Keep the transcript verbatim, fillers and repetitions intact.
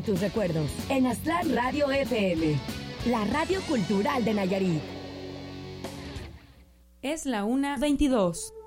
a tus recuerdos en Aztlán Radio F M, la radio cultural de Nayarit. Es la una veintidós.